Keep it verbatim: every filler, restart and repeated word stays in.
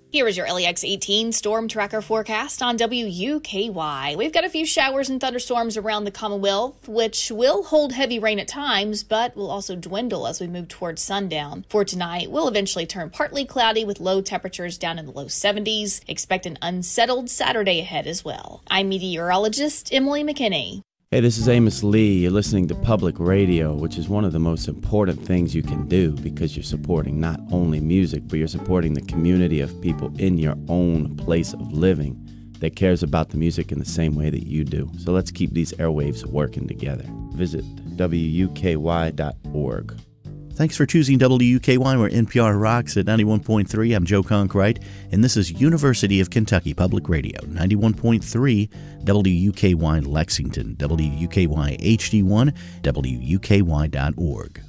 Here is your L E X eighteen storm tracker forecast on W U K Y. We've got a few showers and thunderstorms around the Commonwealth, which will hold heavy rain at times, but will also dwindle as we move towards sundown. For tonight, we'll eventually turn partly cloudy with low temperatures down in the low seventies. Expect an unsettled Saturday ahead as well. I'm meteorologist Emily McKinney. Hey, this is Amos Lee. You're listening to Public Radio, which is one of the most important things you can do because you're supporting not only music, but you're supporting the community of people in your own place of living that cares about the music in the same way that you do. So let's keep these airwaves working together. Visit W U K Y dot org. Thanks for choosing W U K Y, where N P R rocks at ninety-one point three. I'm Joe Conkright, and this is University of Kentucky Public Radio, ninety-one point three W U K Y Lexington, W U K Y H D one, W U K Y dot org.